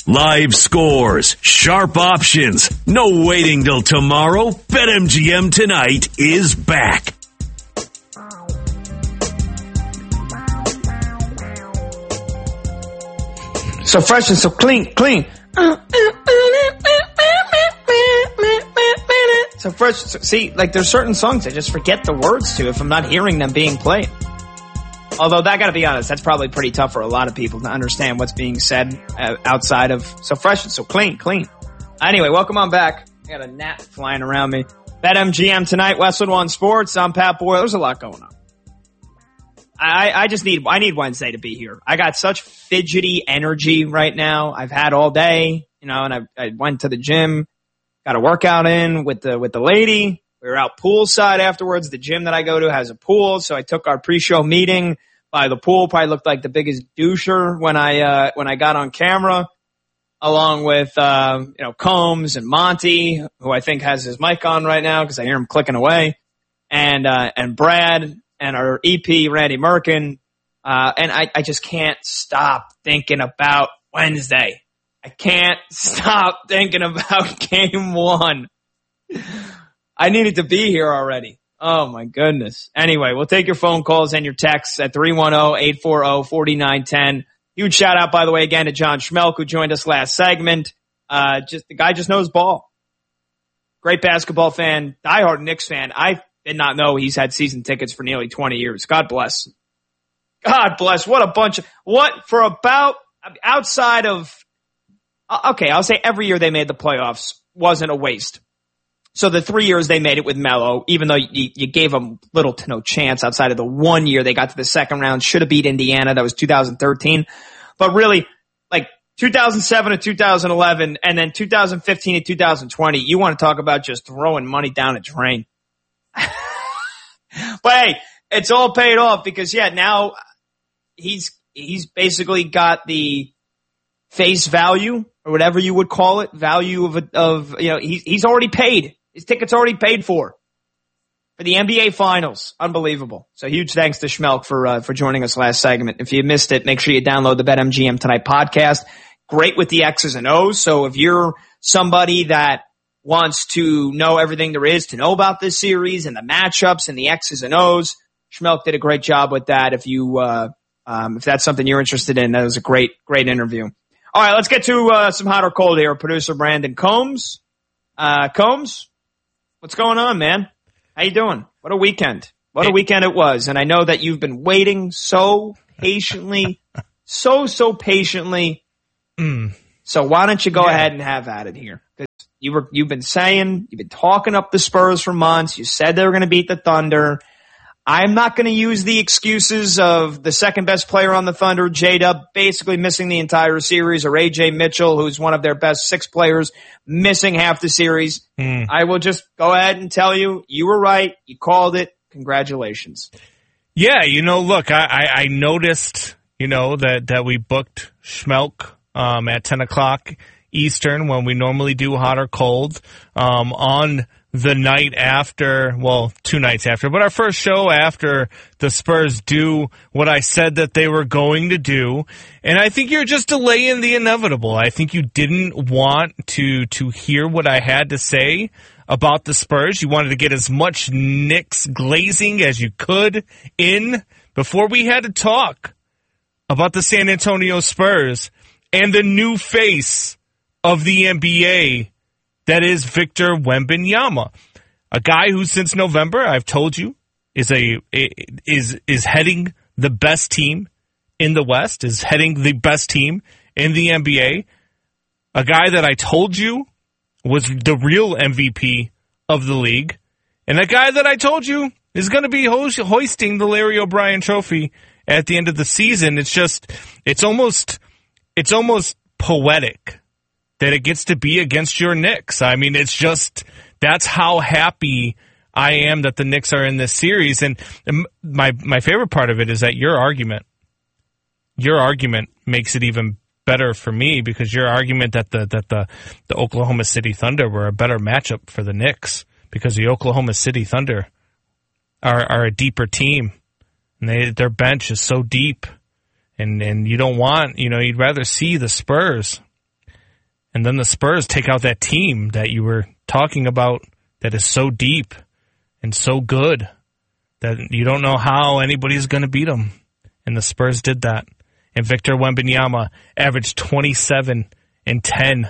Live scores, sharp options, no waiting till tomorrow. BetMGM Tonight is back. So fresh and so clean. So fresh. See, like there's certain songs I just forget the words to if I'm not hearing them being played. Although that gotta be honest, that's probably pretty tough for a lot of people to understand what's being said outside of so fresh and so clean. Anyway, welcome on back. I got a gnat flying around me. BetMGM Tonight, Westwood One Sports. I'm Pat Boyle. There's a lot going on. I need Wednesday to be here. I got such fidgety energy right now. I've had all day, and I went to the gym, got a workout in with the lady. We were out poolside afterwards. The gym that I go to has a pool, so I took our pre-show meeting by the pool. Probably looked like the biggest doucher when I got on camera, along with Combs and Monty, who I think has his mic on right now because I hear him clicking away, and Brad. And our EP, Randy Merkin. And I just can't stop thinking about Wednesday. I can't stop thinking about game one. I needed to be here already. Oh, my goodness. Anyway, we'll take your phone calls and your texts at 310-840-4910. Huge shout out, by the way, again to John Schmelk, who joined us last segment. The guy just knows ball. Great basketball fan, diehard Knicks fan. I did not know he's had season tickets for nearly 20 years. God bless. God bless. What a bunch of, outside of, okay, I'll say every year they made the playoffs wasn't a waste. So the 3 years they made it with Melo, even though you gave them little to no chance outside of the 1 year they got to the second round, should have beat Indiana. That was 2013. But really, like 2007 to 2011 and then 2015 to 2020, you want to talk about just throwing money down a drain. But hey, it's all paid off because now he's basically got the face value or whatever you would call it, value of he's already paid. His ticket's already paid for the NBA Finals. Unbelievable. So huge thanks to Schmelk for joining us last segment. If you missed it, make sure you download the BetMGM Tonight podcast. Great with the X's and O's. So if you're somebody that wants to know everything there is to know about this series and the matchups and the X's and O's, Schmelk did a great job with that. If that's something you're interested in, that was a great interview. All right, let's get to some hot or cold here. Producer Brandon Combs. Combs, what's going on, man? How you doing? What a weekend. What a weekend it was. And I know that you've been waiting so patiently, so patiently. So why don't you go ahead and have at it here? You've been talking up the Spurs for months. You said they were going to beat the Thunder. I'm not going to use the excuses of the second best player on the Thunder, J-Dub, basically missing the entire series, or A.J. Mitchell, who's one of their best 6 players, missing half the series. I will just go ahead and tell you were right. You called it. Congratulations. Yeah, look, I noticed, that we booked Schmelk at 10 o'clock Eastern when we normally do hot or cold on the night after, 2 nights after, but our first show after the Spurs do what I said that they were going to do. And I think you're just delaying the inevitable. I think you didn't want to hear what I had to say about the Spurs. You wanted to get as much Knicks glazing as you could in before we had to talk about the San Antonio Spurs and the new face of the NBA, that is Victor Wembanyama, a guy who since November, I've told you, is heading the best team in the West, is heading the best team in the NBA, a guy that I told you was the real MVP of the league, and a guy that I told you is going to be hoisting the Larry O'Brien Trophy at the end of the season. It's almost poetic that it gets to be against your Knicks. I mean, that's how happy I am that the Knicks are in this series. And my favorite part of it is that your argument makes it even better for me, because your argument that the Oklahoma City Thunder were a better matchup for the Knicks because the Oklahoma City Thunder are a deeper team. And their bench is so deep. And you don't want, you'd rather see the Spurs And then the Spurs take out that team that you were talking about that is so deep and so good that you don't know how anybody's going to beat them. And the Spurs did that. And Victor Wembanyama averaged 27 and 10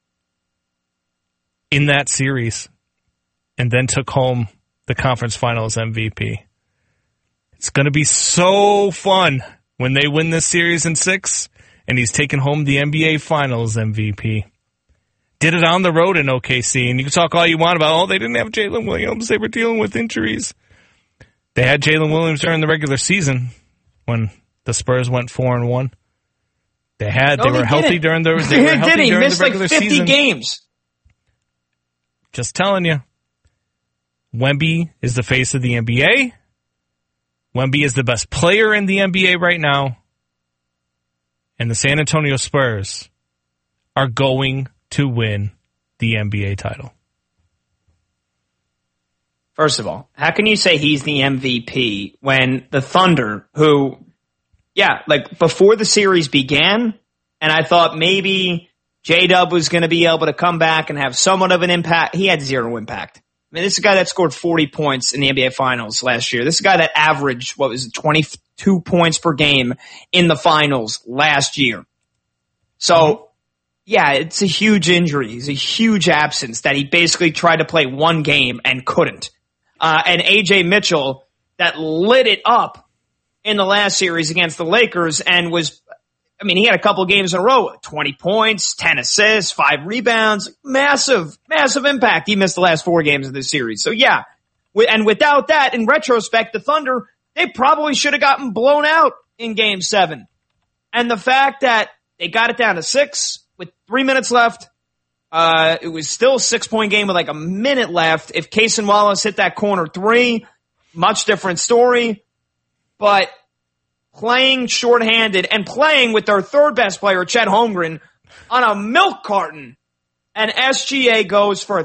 in that series and then took home the conference finals MVP. It's going to be so fun when they win this series in 6 and he's taking home the NBA finals MVP. Did it on the road in OKC, and you can talk all you want about, they didn't have Jalen Williams. They were dealing with injuries. They had Jalen Williams during the regular season when the Spurs went 4-1. They were healthy during the He missed like 50 season. games. Just telling you. Wemby is the face of the NBA. Wemby is the best player in the NBA right now. And the San Antonio Spurs are going to win the NBA title. First of all, how can you say he's the MVP when the Thunder, who, before the series began, and I thought maybe J-Dub was going to be able to come back and have somewhat of an impact. He had zero impact. I mean, this is a guy that scored 40 points in the NBA Finals last year. This is a guy that averaged, 22 points per game in the Finals last year. So, it's a huge injury. It's a huge absence that he basically tried to play one game and couldn't. And A.J. Mitchell that lit it up in the last series against the Lakers and he had a couple games in a row, 20 points, 10 assists, 5 rebounds, massive impact. He missed the last 4 games of this series. So and without that, in retrospect, the Thunder, they probably should have gotten blown out in Game 7. And the fact that they got it down to 6 with 3 minutes left, it was still a 6-point game with like a minute left. If Cason Wallace hit that corner 3, much different story. But playing shorthanded and playing with their third best player, Chet Holmgren, on a milk carton, and SGA goes for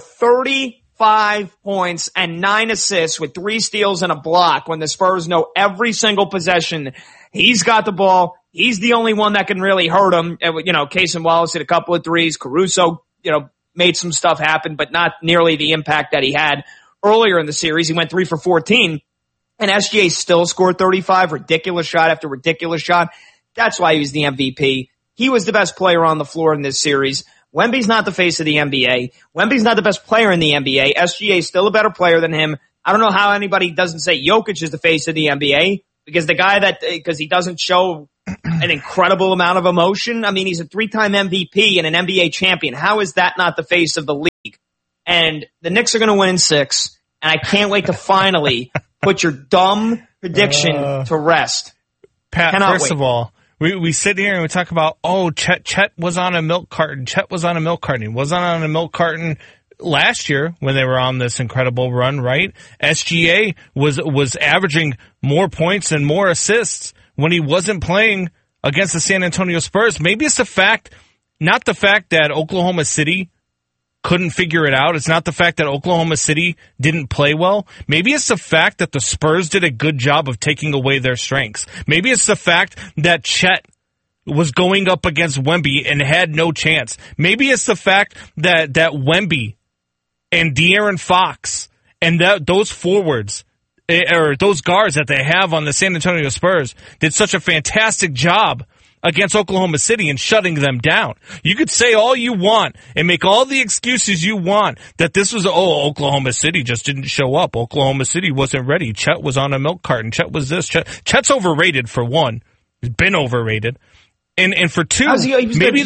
35 points and 9 assists with 3 steals and a block when the Spurs know every single possession he's got the ball. He's the only one that can really hurt him. Cason Wallace hit a couple of threes. Caruso, made some stuff happen, but not nearly the impact that he had earlier in the series. He went 3 for 14, and SGA still scored 35, ridiculous shot after ridiculous shot. That's why he was the MVP. He was the best player on the floor in this series. Wemby's not the face of the NBA. Wemby's not the best player in the NBA. SGA is still a better player than him. I don't know how anybody doesn't say Jokic is the face of the NBA, because because he doesn't show an incredible amount of emotion. I mean, he's a 3-time MVP and an NBA champion. How is that not the face of the league? And the Knicks are going to win in 6, and I can't wait to finally put your dumb prediction to rest. Pat, first of all, we sit here and we talk about, Chet was on a milk carton. Chet was on a milk carton. He wasn't on a milk carton last year when they were on this incredible run, right? SGA was averaging more points and more assists when he wasn't playing against the San Antonio Spurs. Maybe it's not the fact that Oklahoma City couldn't figure it out. It's not the fact that Oklahoma City didn't play well. Maybe it's the fact that the Spurs did a good job of taking away their strengths. Maybe it's the fact that Chet was going up against Wemby and had no chance. Maybe it's the fact that Wemby and De'Aaron Fox and those forwards or those guards that they have on the San Antonio Spurs did such a fantastic job against Oklahoma City and shutting them down. You could say all you want and make all the excuses you want that this was, Oklahoma City just didn't show up. Oklahoma City wasn't ready. Chet was on a milk carton. Chet was this. Chet's overrated for one. He's been overrated. And for two, maybe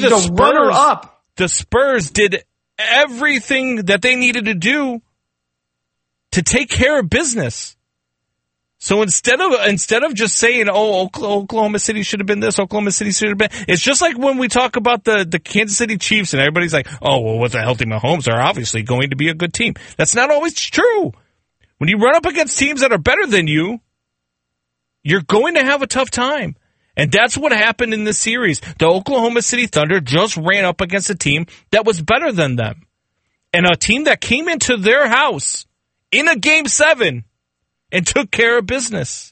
the Spurs did everything that they needed to do to take care of business. So instead of just saying, Oklahoma City should have been this, Oklahoma City should have been, it's just like when we talk about the Kansas City Chiefs and everybody's like, with a healthy Mahomes, they're obviously going to be a good team. That's not always true. When you run up against teams that are better than you, you're going to have a tough time. And that's what happened in this series. The Oklahoma City Thunder just ran up against a team that was better than them. And a team that came into their house in a Game 7 and took care of business.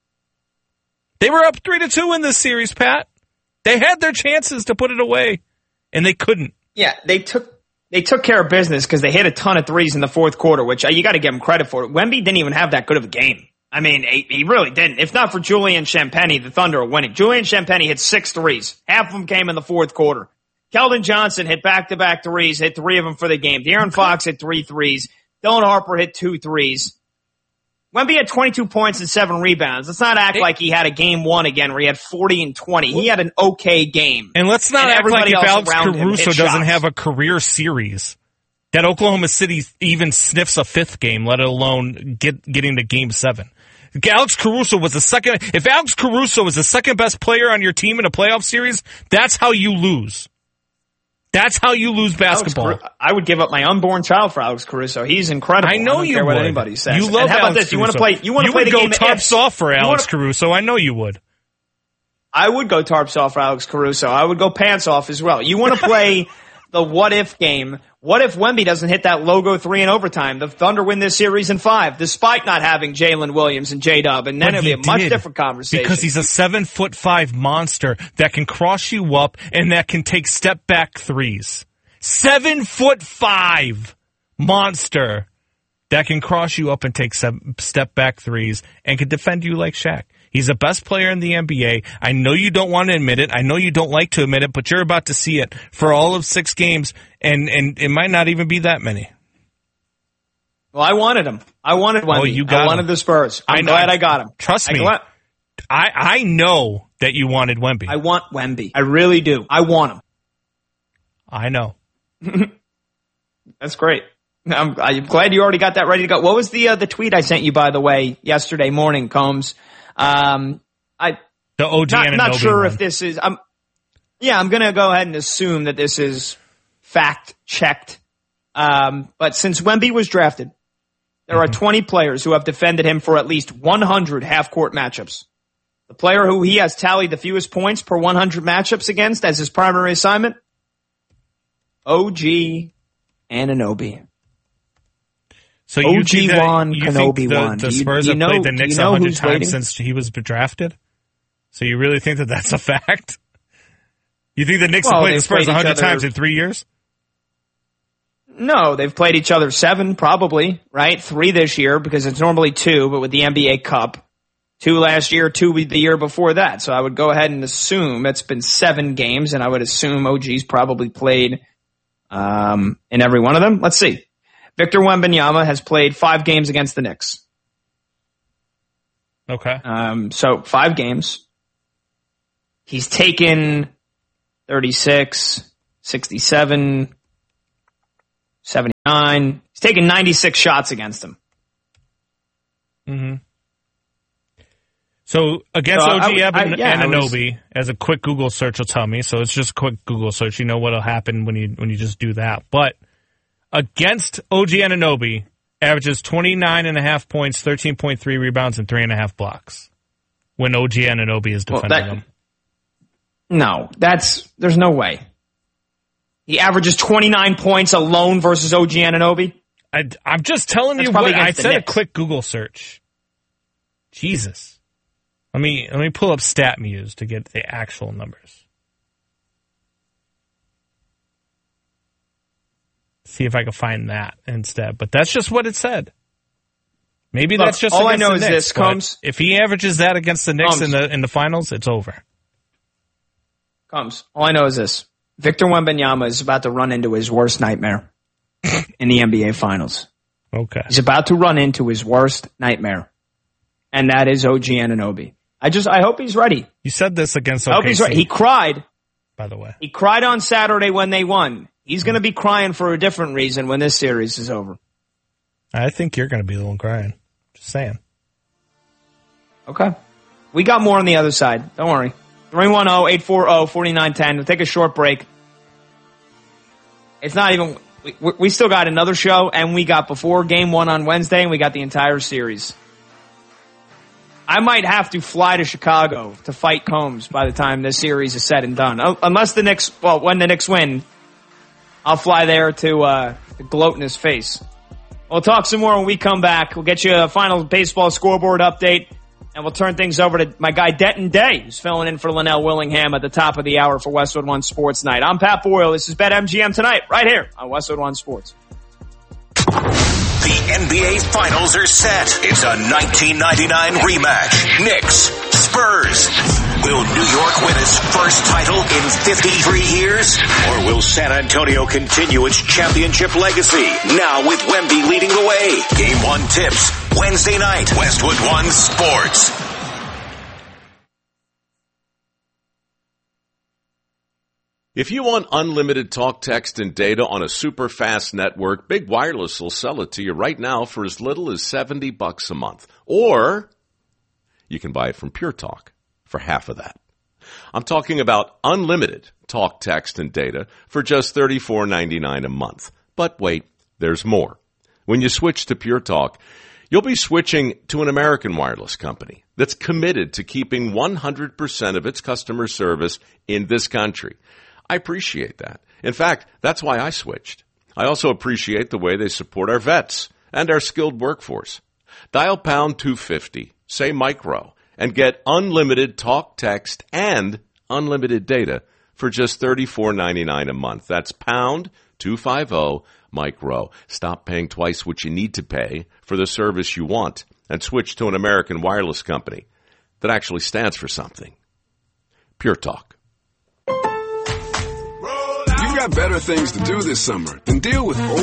They were up 3-2 in this series, Pat. They had their chances to put it away, and they couldn't. Yeah, they took care of business because they hit a ton of threes in the fourth quarter, which you got to give them credit for. Wemby didn't even have that good of a game. I mean, he really didn't. If not for Julian Champagnie, the Thunder are winning. Julian Champagnie hit 6 threes. Half of them came in the fourth quarter. Keldon Johnson hit back-to-back threes, hit 3 of them for the game. De'Aaron Fox hit 3 threes. Dylan Harper hit 2 threes. Wemby had 22 points and 7 rebounds. Let's not act like he had a game 1 again where he had 40 and 20. He had an okay game. And let's not act like if Alex Caruso doesn't have a career series, that Oklahoma City even sniffs a 5th game, let alone getting to game 7. Alex Caruso was the second. If Alex Caruso was the second best player on your team in a playoff series, that's how you lose. That's how you lose basketball. I would give up my unborn child for Alex Caruso. He's incredible. I know you would. What anybody says. You love and how Alex about this? Caruso. You want to play? You want to play the game? You would go tarps off for Alex Caruso. I know you would. I would go tarps off for Alex Caruso. I would go pants off as well. You want to play the what if game? What if Wemby doesn't hit that logo 3 in overtime? The Thunder win this series in 5, despite not having Jalen Williams and J-Dub, and then it'll be a much different conversation. Because he's a 7'5" monster that can cross you up and that can take step back threes. 7'5" monster that can cross you up and take step back threes and can defend you like Shaq. He's the best player in the NBA. I know you don't want to admit it. I know you don't like to admit it, but you're about to see it for all of 6 games, and it might not even be that many. Well, I wanted him. I wanted Wemby. Oh, you got I wanted the Spurs. I'm glad I got him. Trust me. I know that you wanted Wemby. I want Wemby. I really do. I want him. I know. That's great. I'm glad you already got that ready to go. What was the tweet I sent you, by the way, yesterday morning, Combs? The OG Anunoby not sure one. if this is. I'm going to go ahead and assume that this is fact checked. But since Wemby was drafted, there are 20 players who have defended him for at least 100 half-court matchups. The player who he has tallied the fewest points per 100 matchups against as his primary assignment, OG Anunoby. So you OG think won, Kenobi the won. The Spurs have played the Knicks 100 times since he was drafted? So you really think that that's a fact? You think the Knicks have played the Spurs 100 times in 3 years? No, they've played each other 7 probably, right? 3 this year because it's normally 2, but with the NBA Cup. 2 last year, 2 the year before that. So I would go ahead and assume it's been 7 games, and I would assume OG's probably played in every one of them. Let's see. Victor Wembanyama has played 5 games against the Knicks. Okay. So 5 games. He's taken 36, 67, 79. He's taken 96 shots against him. Mm-hmm. So against OG Anunoby, as a quick Google search will tell me, so it's just a quick Google search. You know what'll happen when you just do that. But against OG Anunoby, averages 29.5 points, 13.3 rebounds, and 3.5 blocks when OG Anunoby is defending him. No, there's no way. He averages 29 points alone versus OG Anunoby. I'm just telling you what I said. A quick Google search. Jesus. Let me pull up StatMuse to get the actual numbers. See if I can find that instead. But that's just what it said. Maybe that's just all I against know the is Knicks, this, Combs. if he averages that against the Knicks in the finals, it's over. Combs. All I know is this. Victor Wembanyama is about to run into his worst nightmare in the NBA Finals. Okay. He's about to run into his worst nightmare, and that is OG Anunoby. I hope he's ready. You said this against OKC. I hope he's ready. He cried. By the way. He cried on Saturday when they won. He's going to be crying for a different reason when this series is over. I think you're going to be the one crying. Just saying. Okay. We got more on the other side. Don't worry. 310-840-4910. We'll take a short break. It's not even... We still got another show, and we got before Game 1 on Wednesday, and we got the entire series. I might have to fly to Chicago to fight Combs by the time this series is said and done. Unless the Knicks... Well, when the Knicks win, I'll fly there to gloat in his face. We'll talk some more when we come back. We'll get you a final baseball scoreboard update. And we'll turn things over to my guy Denton Day, who's filling in for Linnell Willingham at the top of the hour for Westwood One Sports Night. I'm Pat Boyle. This is BetMGM Tonight, right here on Westwood One Sports. The NBA Finals are set. It's a 1999 rematch. Knicks, Spurs. Will New York win its first title in 53 years? Or will San Antonio continue its championship legacy? Now with Wemby leading the way. Game 1 tips Wednesday night. Westwood One Sports. If you want unlimited talk, text, and data on a super fast network, Big Wireless will sell it to you right now for as little as $70 a month. Or you can buy it from Pure Talk for half of that. I'm talking about unlimited talk, text, and data for just $34.99 a month. But wait, there's more. When you switch to Pure Talk, you'll be switching to an American wireless company that's committed to keeping 100% of its customer service in this country. I appreciate that. In fact, that's why I switched. I also appreciate the way they support our vets and our skilled workforce. Dial pound 250, say micro, and get unlimited talk, text, and unlimited data for just $34.99 a month. That's pound 250 micro. Stop paying twice what you need to pay for the service you want and switch to an American wireless company that actually stands for something. Pure Talk. You've got better things to do this summer than deal with